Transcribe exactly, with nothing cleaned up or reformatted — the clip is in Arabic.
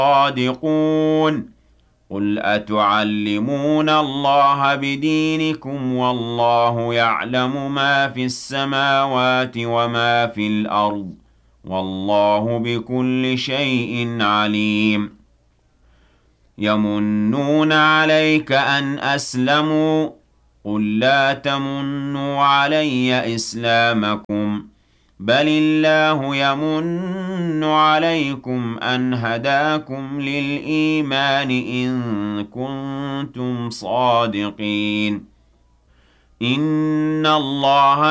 صادقون قل أتعلمون الله بدينكم والله يعلم ما في السماوات وما في الأرض والله بكل شيء عليم يمنون عليك أن أسلموا قل لا تمنوا علي إسلامكم بل الله يمن عليكم أن هداكم للإيمان إن كنتم صادقين إن الله